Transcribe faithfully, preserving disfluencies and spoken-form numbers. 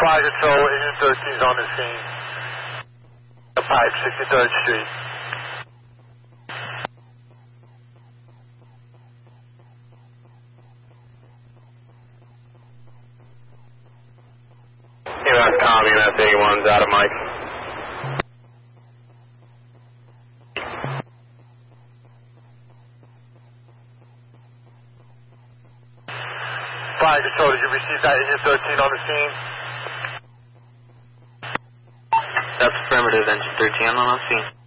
Fire Control, Engine thirteen is on the scene. The pipe, sixty-third Street. Here on Tommy, and that's eighty-one's out of Mike. Fire Control, did you receive that Engine thirteen on the scene? That's affirmative, Engine thirteen on the scene.